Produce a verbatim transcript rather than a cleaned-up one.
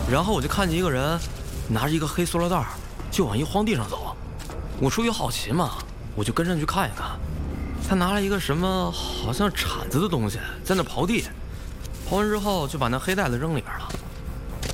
然后我就看见一个人拿着一个黑塑料袋就往一荒地上走，我出于好奇嘛，我就跟上去看一看。他拿了一个什么好像铲子的东西在那刨地，刨完之后就把那黑袋子扔里边了。